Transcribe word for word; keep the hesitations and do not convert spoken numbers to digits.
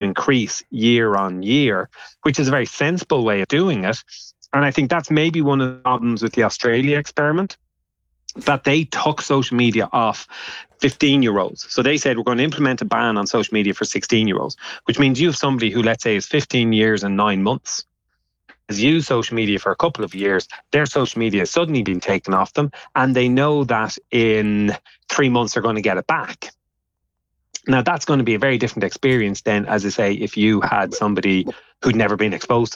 increase year on year, which is a very sensible way of doing it. And I think that's maybe one of the problems with the Australia experiment, that they took social media off fifteen-year-olds. So they said, we're going to implement a ban on social media for sixteen-year-olds, which means you have somebody who, let's say, is fifteen years and nine months, has used social media for a couple of years, their social media has suddenly been taken off them, and they know that in three months they're going to get it back. Now, that's going to be a very different experience than, as I say, if you had somebody who'd never been exposed to